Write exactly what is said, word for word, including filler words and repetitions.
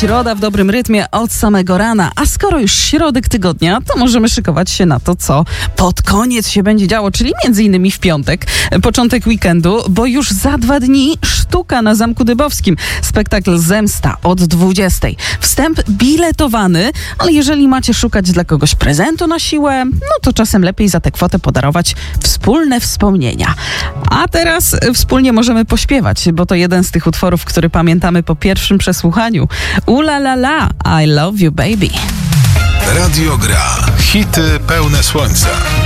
środa w dobrym rytmie od samego rana. A skoro już środek tygodnia, to możemy szykować się na to, co pod koniec się będzie działo, czyli między innymi w piątek, początek weekendu, bo już za dwa dni sztuka na Zamku Dybowskim. Spektakl Zemsta od dwudziestej. Wstęp biletowany, ale jeżeli macie szukać dla kogoś prezentu na siłę, no to czasem lepiej za tę kwotę podarować wspólne wspomnienia. A teraz wspólnie możemy pośpiewać, bo to jeden z tych utworów, który pamiętamy po pierwszym przesłuchaniu. Ula la la, I love you baby. Radio Gra. Hity pełne słońca.